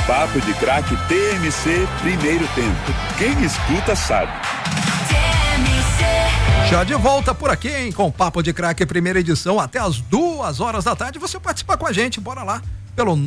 Papo de Craque TMC Primeiro Tempo. Quem escuta sabe. Já de volta por aqui, hein? Com o Papo de Craque Primeira Edição até as 2h. Você participa com a gente, bora lá. Pelo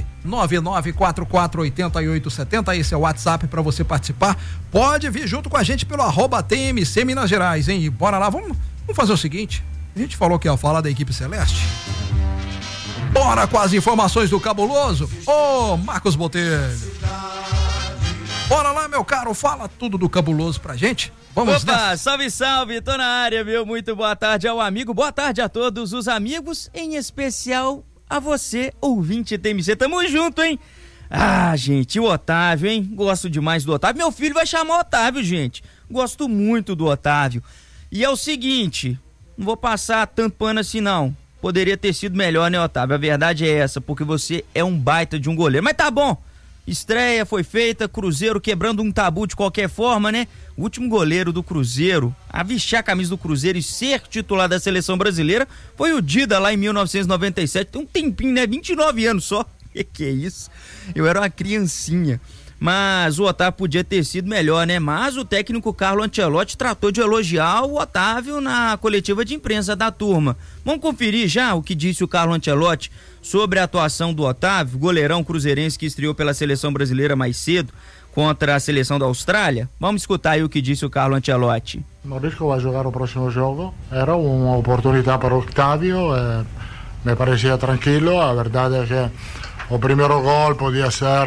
999448870, esse é o WhatsApp para você participar. Pode vir junto com a gente pelo @TMC Minas Gerais, hein? E bora lá, vamos fazer o seguinte. A gente falou que ia falar da equipe celeste. Bora com as informações do Cabuloso. Ô, Marcos Botelho. Bora lá, meu caro, fala tudo do Cabuloso pra gente. Vamos Opa, nessa. salve, salve, tô na área, viu? Muito boa tarde ao amigo, boa tarde a todos os amigos, em especial a você, ouvinte TMC. Tamo junto, hein? Ah, gente, o Otávio, hein? Gosto demais do Otávio. Meu filho vai chamar Otávio, gente. Gosto muito do Otávio. E é o seguinte, não vou passar tanto pano assim, não. Poderia ter sido melhor, né, Otávio? A verdade é essa, porque você é um baita de um goleiro. Mas tá bom. Estreia foi feita, Cruzeiro quebrando um tabu de qualquer forma, né? O último goleiro do Cruzeiro a vestir a camisa do Cruzeiro e ser titular da seleção brasileira foi o Dida lá em 1997. Tem um tempinho, né? 29 anos só. Que é isso? Eu era uma criancinha. Mas o Otávio podia ter sido melhor, né? Mas o técnico Carlo Ancelotti tratou de elogiar o Otávio na coletiva de imprensa da turma. Vamos conferir já o que disse o Carlo Ancelotti sobre a atuação do Otávio, goleirão cruzeirense que estreou pela seleção brasileira mais cedo contra a seleção da Austrália. Vamos escutar aí o que disse o Carlo Ancelotti. Morisco vai jogar o próximo jogo. Era uma oportunidade para o Octavio. Me parecia tranquilo. A verdade é que o primeiro gol podia ser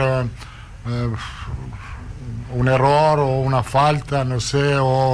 um erro ou uma falta, não sei.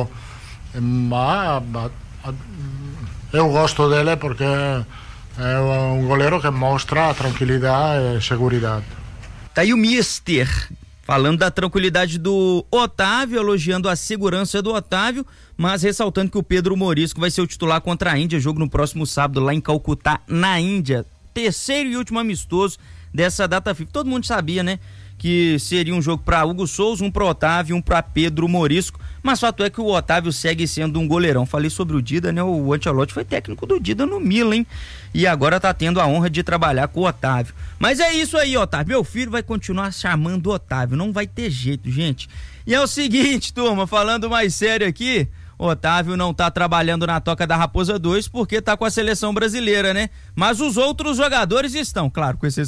Eu gosto dele porque é um goleiro que mostra tranquilidade e segurança. Tá aí o Mister falando da tranquilidade do Otávio, elogiando a segurança do Otávio, mas ressaltando que o Pedro Morisco vai ser o titular contra a Índia, jogo no próximo sábado lá em Calcutá, na Índia. Terceiro e último amistoso dessa data FIFA. Todo mundo sabia, né? Que seria um jogo para Hugo Souza, um para Otávio, um para Pedro Morisco, mas fato é que o Otávio segue sendo um goleirão. Falei sobre o Dida, né? O Ancelotti foi técnico do Dida no Milan, hein? E agora tá tendo a honra de trabalhar com o Otávio. Mas é isso aí, Otávio. Meu filho vai continuar chamando o Otávio, não vai ter jeito, gente. E é o seguinte, turma, falando mais sério aqui, o Otávio não tá trabalhando na Toca da Raposa 2 porque tá com a seleção brasileira, né? Mas os outros jogadores estão, claro, com exceção